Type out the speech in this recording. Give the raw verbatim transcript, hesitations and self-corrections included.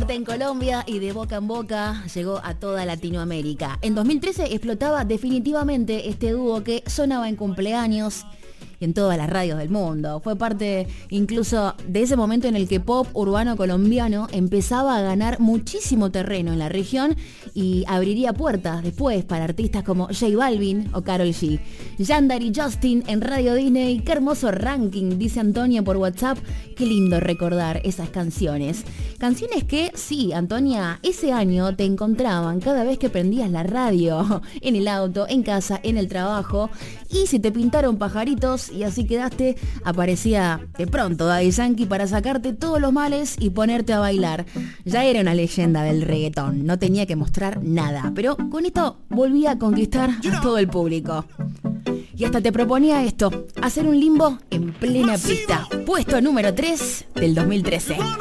hit en Colombia y de boca en boca llegó a toda Latinoamérica. En dos mil trece explotaba definitivamente este dúo que sonaba en cumpleaños y en todas las radios del mundo. Fue parte incluso de ese momento en el que pop urbano colombiano empezaba a ganar muchísimo terreno en la región y abriría puertas después para artistas como J Balvin o Karol G. Yandar y Justin en Radio Disney. Qué hermoso ranking, dice Antonia por WhatsApp. Qué lindo recordar esas canciones. Canciones que, sí, Antonia, ese año te encontraban cada vez que prendías la radio, en el auto, en casa, en el trabajo. Y si te pintaron pajaritos y así quedaste, aparecía de pronto Daddy Yankee para sacarte todos los males y ponerte a bailar. Ya era una leyenda del reggaetón, no tenía que mostrar nada, pero con esto volvía a conquistar a todo el público. Y hasta te proponía esto, hacer un limbo en plena pista. Puesto número tres del dos mil trece.